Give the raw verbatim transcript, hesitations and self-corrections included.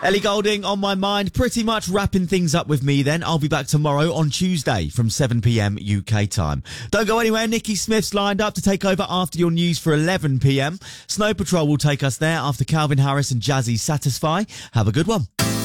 Ellie Goulding on my mind, pretty much wrapping things up with me then. I'll be back tomorrow on Tuesday from seven p.m. U K time. Don't go anywhere. Nikki Smith's lined up to take over after your news for eleven p.m. Snow Patrol will take us there after Calvin Harris and Jazzy Satisfy. Have a good one.